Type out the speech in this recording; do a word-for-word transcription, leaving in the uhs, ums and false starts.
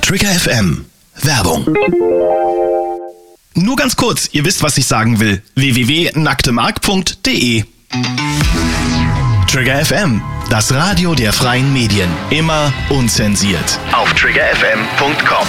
Trigger F M. Werbung. Nur ganz kurz, ihr wisst, was ich sagen will. w w w punkt nacktemark punkt d e Trigger F M, das Radio der freien Medien. Immer unzensiert. Auf trigger f m punkt com.